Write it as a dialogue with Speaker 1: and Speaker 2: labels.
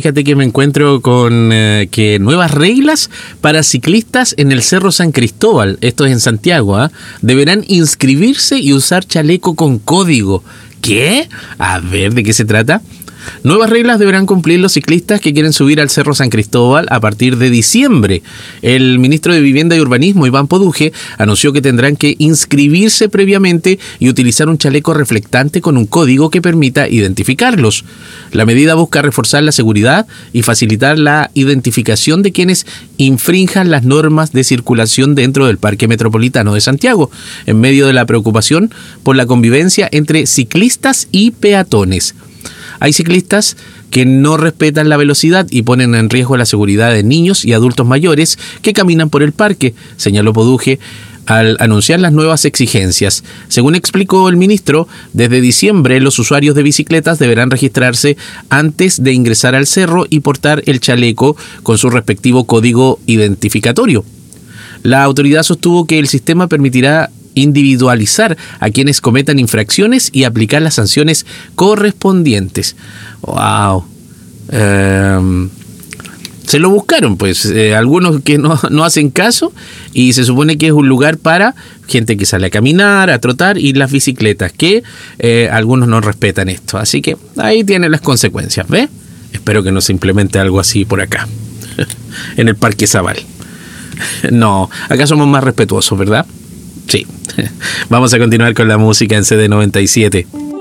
Speaker 1: fíjate que me encuentro con que nuevas reglas para ciclistas en el Cerro San Cristóbal, esto es en Santiago, deberán inscribirse y usar chaleco con código. ¿Qué? A ver, ¿de qué se trata? Nuevas reglas deberán cumplir los ciclistas que quieren subir al Cerro San Cristóbal a partir de diciembre. El ministro de Vivienda y Urbanismo, Iván Poduje, anunció que tendrán que inscribirse previamente y utilizar un chaleco reflectante con un código que permita identificarlos. La medida busca reforzar la seguridad y facilitar la identificación de quienes infrinjan las normas de circulación dentro del Parque Metropolitano de Santiago, en medio de la preocupación por la convivencia entre ciclistas y peatones. Hay ciclistas que no respetan la velocidad y ponen en riesgo la seguridad de niños y adultos mayores que caminan por el parque, señaló Poduje al anunciar las nuevas exigencias. Según explicó el ministro, desde diciembre los usuarios de bicicletas deberán registrarse antes de ingresar al cerro y portar el chaleco con su respectivo código identificatorio. La autoridad sostuvo que el sistema permitirá individualizar a quienes cometan infracciones y aplicar las sanciones correspondientes. ¡Wow! Se lo buscaron, pues, algunos que no hacen caso, y se supone que es un lugar para gente que sale a caminar, a trotar, y las bicicletas, que algunos no respetan esto. Así que ahí tienen las consecuencias, ¿ve? Espero que no se implemente algo así por acá, en el Parque Zabal. No, acá somos más respetuosos, ¿verdad? Sí. Vamos a continuar con la música en CD97.